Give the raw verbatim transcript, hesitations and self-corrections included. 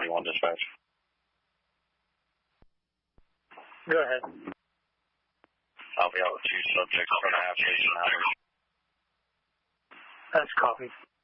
twenty-one dispatch. Go ahead. I'll be out with two subjects for an half station hours. That's copy.